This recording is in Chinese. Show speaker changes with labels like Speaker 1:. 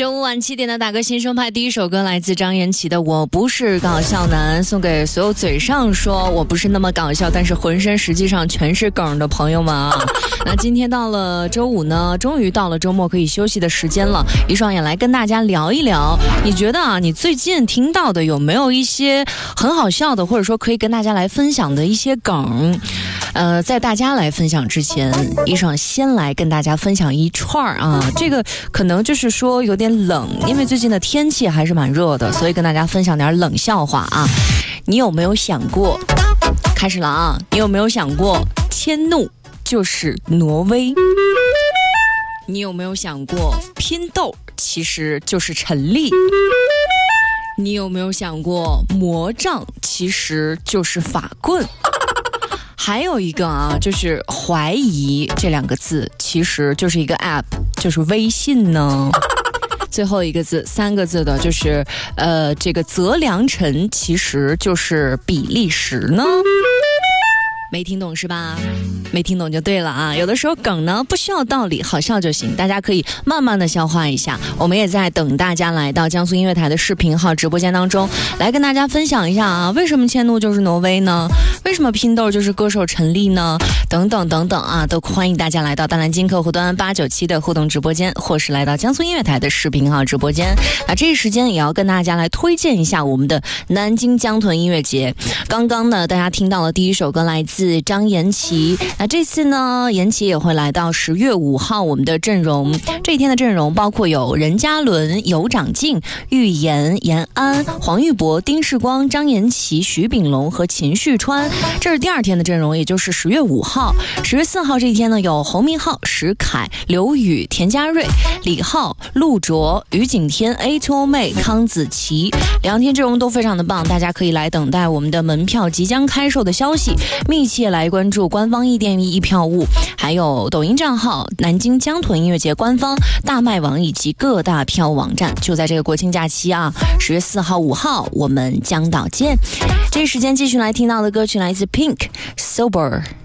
Speaker 1: 周五晚7点的打歌新生派，第一首歌来自张颜齐的《我不是搞笑男》，送给所有嘴上说我不是那么搞笑，但是浑身实际上全是梗的朋友们啊。那今天到了周五呢，终于到了周末可以休息的时间了，一爽也来跟大家聊一聊，你觉得啊，你最近听到的有没有一些很好笑的，或者说可以跟大家来分享的一些梗？在大家来分享之前，一爽先来跟大家分享一串啊，这个可能就是说有点冷，因为最近的天气还是蛮热的，所以跟大家分享点冷笑话啊。你有没有想过，开始了啊，你有没有想过迁怒就是挪威？你有没有想过拼豆其实就是陈粒？你有没有想过魔杖其实就是法棍？还有一个啊，就是怀疑这两个字其实就是一个 app， 就是微信呢。最后一个字3个字的就是这个泽良辰其实就是比利时呢。没听懂是吧？没听懂就对了啊！有的时候梗呢不需要道理，好笑就行，大家可以慢慢的消化一下。我们也在等大家来到江苏音乐台的视频号直播间当中，来跟大家分享一下啊，为什么迁怒就是挪威呢？为什么拼豆就是歌手陈粒呢？等等等等啊，都欢迎大家来到大蓝鲸客户端897的互动直播间，或是来到江苏音乐台的视频号直播间。那这一时间也要跟大家来推荐一下我们的南京江豚音乐节。刚刚呢，大家听到了第一首歌来自张颜齐，那这次呢，颜齐也会来到10月5号我们的阵容。这一天的阵容包括有任嘉伦、尤长靖、喻言、延安、黄玉博、丁世光、张颜齐、徐秉龙和秦旭川。这是第二天的阵容，也就是10月5号。10月4号这一天呢，有侯明昊、石凯、刘宇、田家瑞、李浩、陆卓、于景天、A2O 妹、康子琪。2天阵容都非常的棒，大家可以来等待我们的门票即将开售的消息，密切来关注官方易店易票务，还有抖音账号南京江豚音乐节官方大麦网以及各大票网站。就在这个国庆假期啊，10月4号、5号我们江岛见。这时间继续来听到的歌曲来自 Pink Sober。